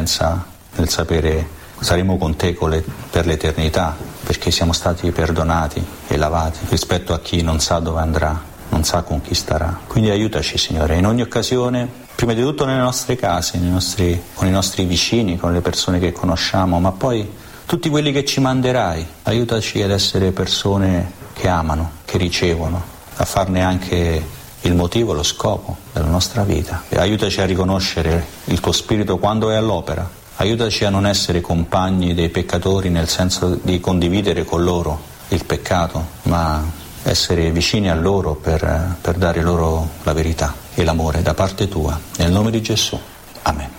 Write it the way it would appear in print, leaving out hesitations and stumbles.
differenza nel sapere saremo con te per l'eternità, perché siamo stati perdonati e lavati, rispetto a chi non sa dove andrà, non sa con chi starà. Quindi aiutaci, Signore, in ogni occasione, prima di tutto nelle nostre case, con i nostri vicini, con le persone che conosciamo, ma poi tutti quelli che ci manderai. Aiutaci ad essere persone che amano, che ricevono, a farne anche il motivo, lo scopo della nostra vita. E aiutaci a riconoscere il tuo Spirito quando è all'opera. Aiutaci a non essere compagni dei peccatori nel senso di condividere con loro il peccato, ma essere vicini a loro per dare loro la verità e l'amore da parte tua. Nel nome di Gesù. Amen.